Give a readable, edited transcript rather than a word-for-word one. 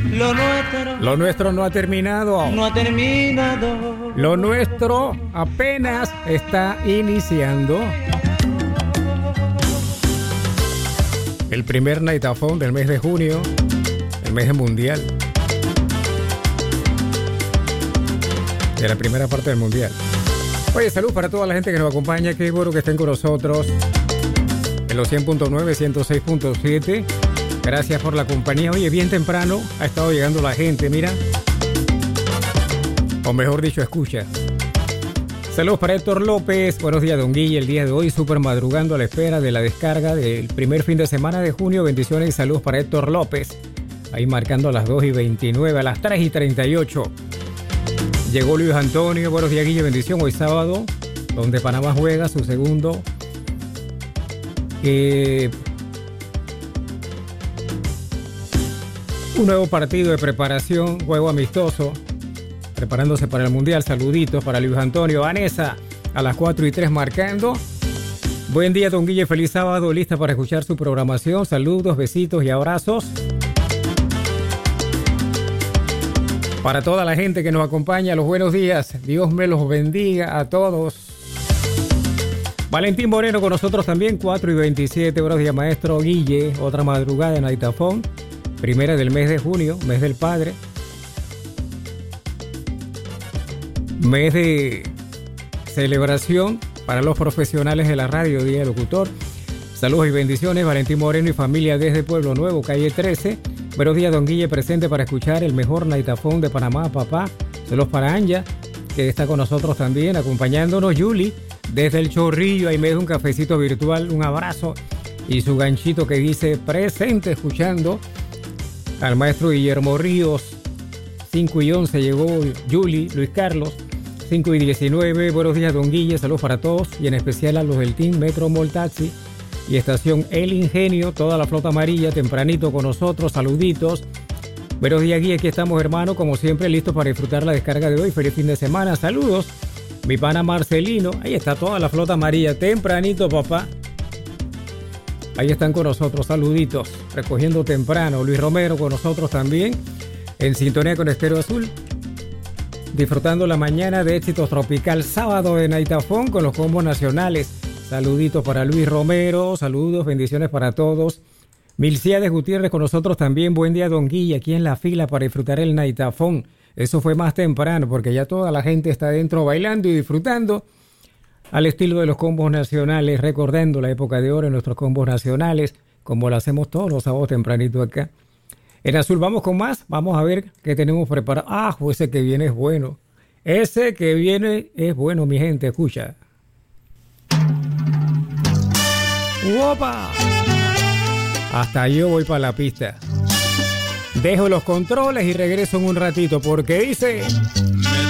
Lo nuestro no ha terminado. No ha terminado. Lo nuestro apenas está iniciando. El primer Nightafón del mes de junio, el mes mundial. De la primera parte del mundial. Oye, salud para toda la gente que nos acompaña. Qué bueno que estén con nosotros en los 100.9, 106.7. Gracias por la compañía. Oye, bien temprano ha estado llegando la gente, mira. O mejor dicho, escucha. Saludos para Héctor López. Buenos días, don Guille. El día de hoy, súper madrugando a la espera de la descarga del primer fin de semana de junio. Bendiciones y saludos para Héctor López. Ahí marcando a las 2:29, a las 3:38. Llegó Luis Antonio. Buenos días, Guille. Bendición. Hoy sábado, donde Panamá juega su segundo un nuevo partido de preparación, juego amistoso, preparándose para el Mundial. Saluditos para Luis Antonio. Vanessa, a las 4:03 marcando. Buen día, don Guille. Feliz sábado. Lista para escuchar su programación. Saludos, besitos y abrazos. Para toda la gente que nos acompaña, los buenos días. Dios me los bendiga a todos. Valentín Moreno con nosotros también, 4:27. Buenos días, maestro Guille. Otra madrugada en Nightafón. Primera del mes de junio, mes del padre. Mes de celebración para los profesionales de la radio, Día del Locutor. Saludos y bendiciones, Valentín Moreno y familia desde Pueblo Nuevo, calle 13. Buenos días, don Guille, presente para escuchar el mejor Nightafón de Panamá, papá. Saludos para Anja, que está con nosotros también, acompañándonos. Yuli, desde el Chorrillo, ahí me da un cafecito virtual, un abrazo. Y su ganchito que dice presente, escuchando al maestro Guillermo Ríos. 5:11 llegó Yuli, Luis Carlos. 5:19, buenos días, don Guille, saludos para todos y en especial a los del Team Metro Mall Taxi y Estación El Ingenio, toda la flota amarilla, tempranito con nosotros, saluditos. Buenos días, Guille, aquí estamos, hermano, como siempre, listos para disfrutar la descarga de hoy. Feliz fin de semana, saludos. Mi pana Marcelino, ahí está toda la flota amarilla, tempranito, papá. Ahí están con nosotros, saluditos, recogiendo temprano. Luis Romero con nosotros también, en sintonía con Estéreo Azul. Disfrutando la mañana de éxitos tropical, sábado de Nightafón con los combos nacionales. Saluditos para Luis Romero, saludos, bendiciones para todos. Milciades Gutiérrez con nosotros también. Buen día, don Guille, aquí en la fila para disfrutar el Nightafón. Eso fue más temprano porque ya toda la gente está dentro bailando y disfrutando al estilo de los combos nacionales, recordando la época de oro en nuestros combos nacionales, como lo hacemos todos los sábados tempranito acá. En Azul vamos con más, vamos a ver qué tenemos preparado. Ah, ese que viene es bueno. Ese que viene es bueno, mi gente, escucha. ¡Opa! Hasta yo voy para la pista. Dejo los controles y regreso en un ratito porque dice...